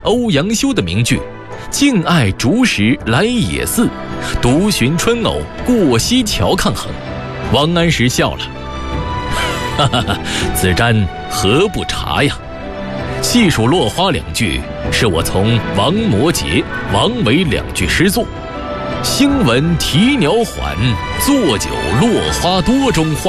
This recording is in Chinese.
欧阳修的名句“敬爱竹石来也寺，独寻春藕过溪桥”抗衡。王安石笑了，哈哈哈，子瞻何不察呀？细数落花两句，是我从王摩诘、王维两句诗作。兴闻啼鸟缓，坐酒落花多中画